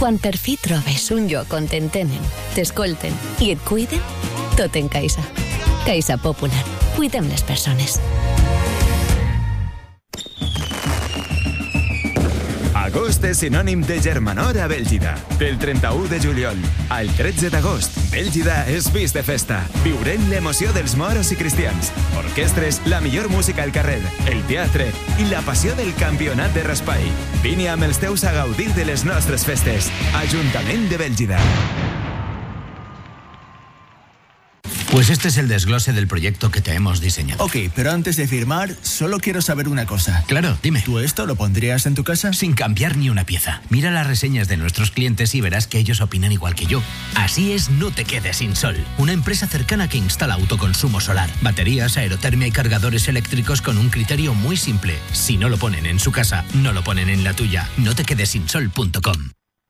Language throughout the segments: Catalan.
Quan per fi trobes un lloc on t'entenen, t'escolten i et cuiden, tot en Caixa. Caixa Popular. Cuidem les persones. Agost és sinònim de germanor a Bèlgida. Del 31 de juliol al 13 d'agost, Bèlgida és vist de festa. Viurem l'emoció dels moros i cristians, orquestres, la millor música al carrer, el teatre i la passió del campionat de raspai. Vine amb els teus a gaudir de les nostres festes. Ajuntament de Bèlgida. Pues este es el desglose del proyecto que te hemos diseñado. Ok, pero antes de firmar, solo quiero saber una cosa. Claro, dime. ¿Tú esto lo pondrías en tu casa? Sin cambiar ni una pieza. Mira las reseñas de nuestros clientes y verás que ellos opinan igual que yo. Así es No Te Quedes Sin Sol, una empresa cercana que instala autoconsumo solar, baterías, aerotermia y cargadores eléctricos con un criterio muy simple. Si no lo ponen en su casa, no lo ponen en la tuya. notequedesinsol.com.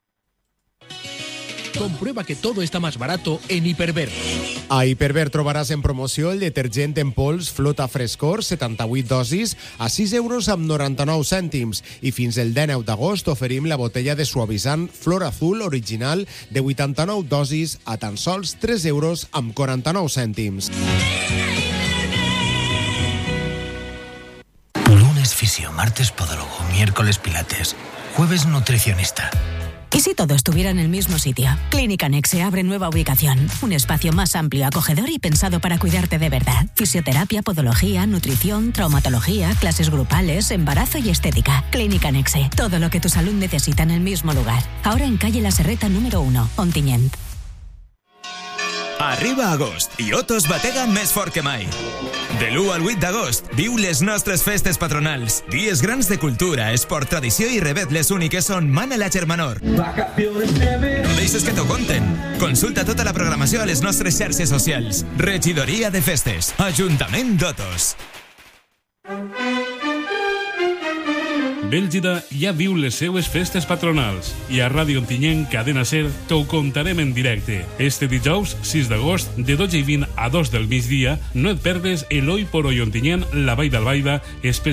Comprueba que todo está más barato en Hiperver. A Hiperver trobaràs en promoció el detergent en pols Flota Frescor 78 dosis a 6 euros amb 99 cèntims i fins el 19 d'agost oferim la botella de suavitzant Flor Azul original de 89 dosis a tan sols 3 euros amb 49 cèntims. Lunes fisio, martes podólogo, miércoles pilates, jueves nutricionista. ¿Y si todo estuviera en el mismo sitio? Clínica Nexe abre nueva ubicación. Un espacio más amplio, acogedor y pensado para cuidarte de verdad. Fisioterapia, podología, nutrición, traumatología, clases grupales, embarazo y estética. Clínica Nexe. Todo lo que tu salud necesita en el mismo lugar. Ahora en calle La Serreta número 1, Ontinyent. Arriba agost i Otos batega més fort que mai. De l'1 al 8 d'agost, viu les nostres festes patronals. Dies grans de cultura, esport, tradició i revetles úniques on mana la germanor. No deixes que t'ho conten. Consulta tota la programació a les nostres xarxes socials. Regidoria de Festes. Ajuntament d'Otos. Bèlgida ja viu les seues festes patronals i a Ràdio Ontinyent Cadena Ser t'ho contarem en directe. Este dijous, 6 d'agost, de 12:20 a 2 del migdia, no et perdes el Hoy por Hoy Ontinyent, la Vall d'Albaida,